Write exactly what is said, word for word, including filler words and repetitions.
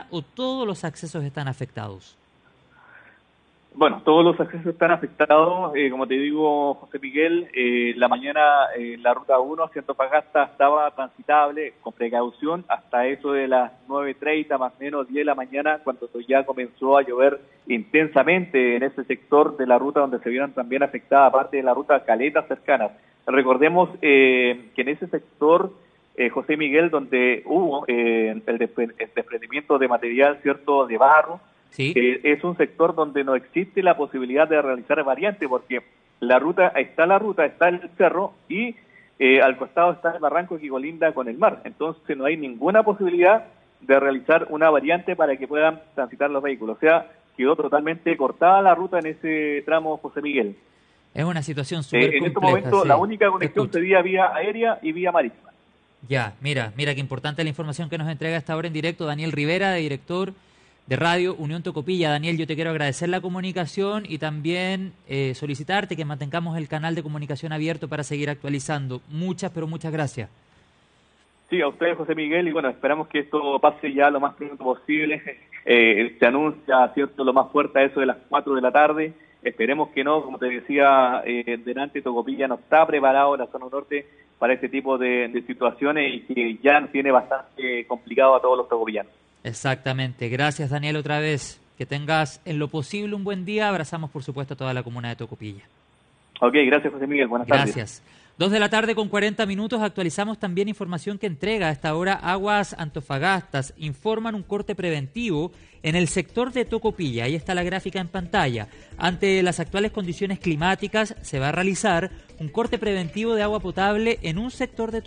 o todos los accesos están afectados? Bueno, todos los accesos están afectados, eh, como te digo, José Miguel, eh, la mañana eh, la ruta uno hacia Antofagasta estaba transitable con precaución hasta eso de las nueve treinta, más o menos diez de la mañana, cuando ya comenzó a llover intensamente en ese sector de la ruta donde se vieron también afectada parte de la ruta Caletas cercanas. Recordemos eh, que en ese sector, eh, José Miguel, donde hubo eh, el, despre el desprendimiento de material, cierto, de barro, ¿Sí? Eh, es un sector donde no existe la posibilidad de realizar variantes, porque la ruta, está la ruta, está el cerro y eh, al costado está el barranco que colinda con el mar. Entonces no hay ninguna posibilidad de realizar una variante para que puedan transitar los vehículos. O sea, quedó totalmente cortada la ruta en ese tramo, José Miguel. Es una situación súper Eh, en compleja. este momento sí. la única conexión sería vía aérea y vía marítima. Ya, mira, mira qué importante la información que nos entrega hasta ahora en directo Daniel Rivera, director de Radio Unión Tocopilla. Daniel, yo te quiero agradecer la comunicación y también eh, solicitarte que mantengamos el canal de comunicación abierto para seguir actualizando. Muchas, pero muchas gracias. Sí, a ustedes, José Miguel, y bueno, esperamos que esto pase ya lo más pronto posible. Eh, se anuncia, cierto, lo más fuerte a eso de las cuatro de la tarde. Esperemos que no, como te decía, eh, delante Tocopilla no está preparado la zona norte para este tipo de, de situaciones y que ya nos tiene bastante complicado a todos los tocopillanos. Exactamente. Gracias, Daniel, otra vez. Que tengas en lo posible un buen día. Abrazamos, por supuesto, a toda la comuna de Tocopilla. Ok, gracias, José Miguel. Buenas tardes. Gracias. Dos de la tarde con cuarenta minutos. Actualizamos también información que entrega a esta hora Aguas Antofagastas. Informan un corte preventivo en el sector de Tocopilla. Ahí está la gráfica en pantalla. Ante las actuales condiciones climáticas, se va a realizar un corte preventivo de agua potable en un sector de Tocopilla.